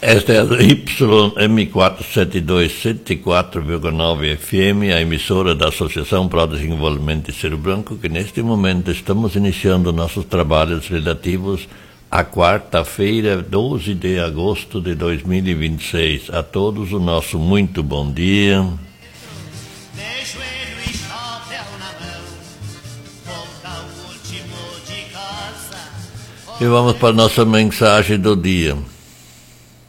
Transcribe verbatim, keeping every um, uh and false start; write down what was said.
Esta é a Y M quatrocentos e setenta e dois, cento e quatro vírgula nove F M, a emissora da Associação para o Desenvolvimento de Cerro Branco, que neste momento estamos iniciando nossos trabalhos relativos à quarta-feira, doze de agosto de dois mil e vinte e seis. A todos o nosso muito bom dia. E vamos para a nossa mensagem do dia.